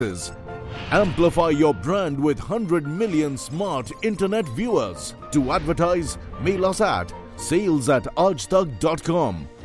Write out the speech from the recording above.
Amplify your brand with 100 million smart internet viewers. To advertise, mail us at sales@aajtak.com